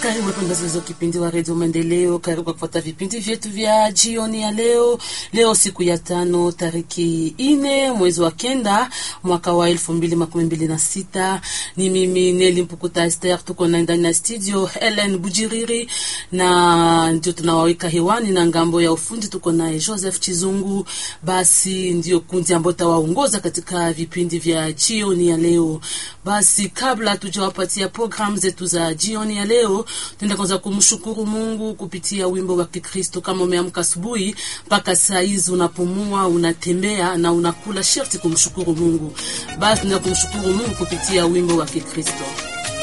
Karibu wapenda zizo kipindi wa Radio Maendeleo, karibu kufuata vipindi vyetu vya jioni ya leo. Leo siku ya 5 tariki 4 mwezi wa 9 mwaka wa 2026. Ni mimi Neli Mpukuta Esther, tuko ndani ya studio Helen Bujiriri na ndio tunawaweka hewani, na ngambo ya ufundi tuko na Joseph Chizungu. Basi ndio kundi ambao tawaongoza katika vipindi vya jioni ya leo. Basi kabla tujawapatia program zetu za jioni ya leo, tunaenda kwanza kumshukuru Mungu kupitia wimbo wa Kikristo. Kama umeamka asubuhi mpaka saa hizi unapumua, unatembea na unakula, sharti kumshukuru Mungu. Basi tunaenda kumshukuru Mungu kupitia wimbo wa Kikristo.